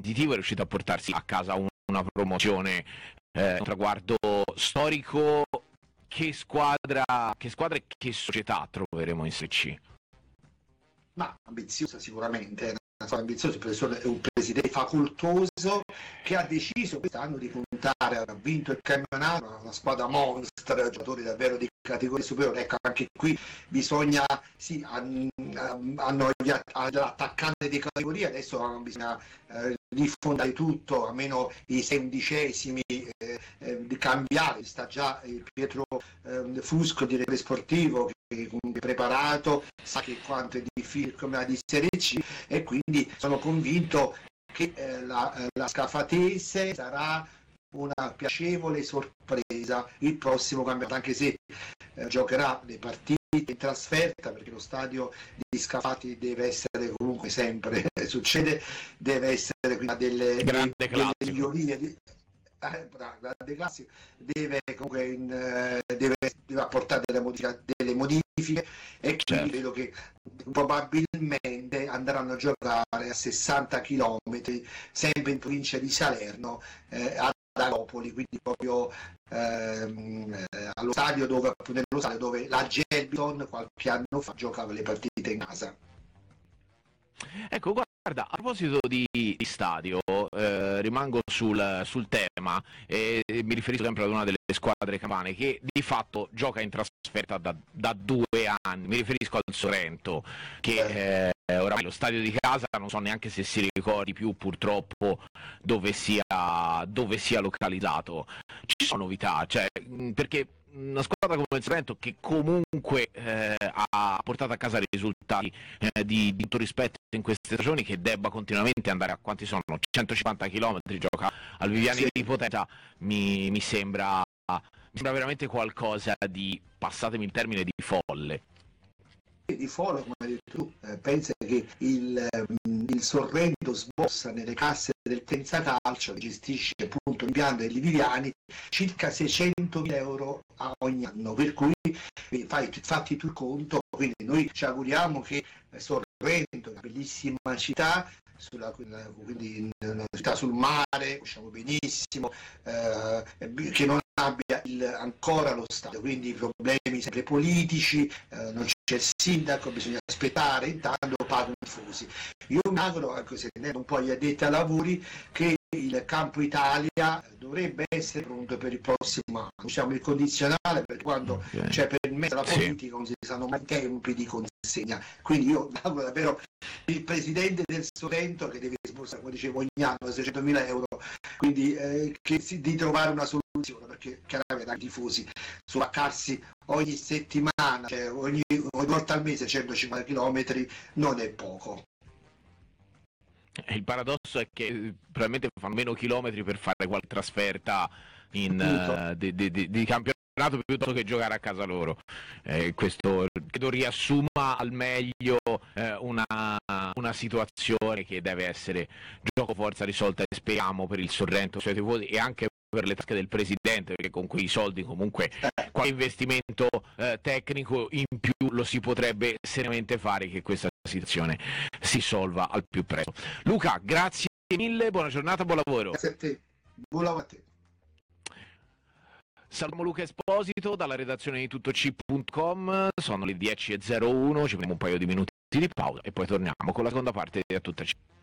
competitivo, è riuscito a portarsi a casa una promozione, un traguardo storico. Che squadra e che società troveremo in Serie C? Ma ambiziosa sicuramente, una squadra ambiziosa, il professore è un presidente facoltoso che ha deciso quest'anno di puntare, ha vinto il campionato, una squadra monster, giocatori davvero di categoria superiore. Ecco, anche qui bisogna, sì, hanno gli attaccanti di categoria, adesso bisogna rifondare tutto, almeno i 6 undicesimi, di cambiare. Sta già Pietro Fusco, direttore sportivo, che è preparato, sa che quanto è difficile come la di Serie C, e quindi sono convinto che la Scafatese sarà una piacevole sorpresa il prossimo campionato, anche se giocherà le partite in trasferta, perché lo stadio di Scafati deve essere comunque sempre succede, deve essere delle migliorie grande classico, deve comunque deve apportare delle modifiche, e quindi vedo che probabilmente andranno a giocare a 60 km, sempre in provincia di Salerno, ad Agropoli, quindi proprio nello stadio dove la Gelbison qualche anno fa giocava le partite in casa. Ecco, guarda, a proposito di stadio, rimango sul tema e mi riferisco sempre ad una delle squadre campane che di fatto gioca in trasferta da 2 anni. Mi riferisco al Sorrento, che oramai lo stadio di casa non so neanche se si ricordi più purtroppo dove sia localizzato. Ci sono novità, cioè, perché una squadra come il Sorrento, che comunque ha portato a casa risultati di tutto rispetto in queste stagioni, che debba continuamente andare a quanti sono 150 km, gioca al Viviani di Potenza, mi sembra veramente qualcosa di, passatemi il termine, di folle. Di folle, come hai detto tu, pensa che il Sorrento sbossa nelle casse del Tenza Calcio, che gestisce appunto l'impianto degli Viviani, circa 600.000 euro a ogni anno, per cui fatti tu il conto. Quindi noi ci auguriamo che Sorrento, una bellissima città, quindi una città sul mare, conosciamo benissimo, che non abbia ancora lo stadio, quindi problemi sempre politici, non c'è il sindaco, bisogna aspettare, intanto pagano i tifosi. Io mi auguro, anche se un po' gli addetti ai lavori, che il Campo Italia dovrebbe essere pronto per il prossimo anno. Usiamo il condizionale perché quando c'è per mezzo la politica non si sanno mai tempi di consegna. Quindi io auguro davvero il presidente del Sorrento, che deve sborsare, come dicevo, ogni anno 600.000 euro, quindi di trovare una soluzione, perché chiaramente i tifosi sull'accarsi ogni settimana, cioè ogni volta al mese 150 km non è poco. Il paradosso è che probabilmente fanno meno chilometri per fare qualche trasferta di campionato piuttosto che giocare a casa loro. Questo credo riassuma al meglio una situazione che deve essere gioco forza risolta, e speriamo per il Sorrento, suoi tifosi, e anche per le tasche del presidente, perché con quei soldi comunque qualche investimento tecnico in più lo si potrebbe seriamente fare, che questa situazione si solva al più presto. Luca, grazie mille, buona giornata, buon lavoro. Grazie a te, buon lavoro a te. Salutiamo Luca Esposito dalla redazione di tuttoc.com, sono le 10:01, ci prendiamo un paio di minuti di pausa e poi torniamo con la seconda parte di A Tutto C.